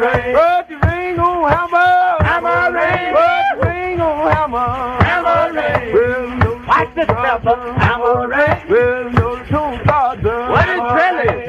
Put the ring on hammer. Hammer ring. Put the ring on hammer. Hammer ring. Well, no, Watch this, Pepper. hammer ring. Well, no.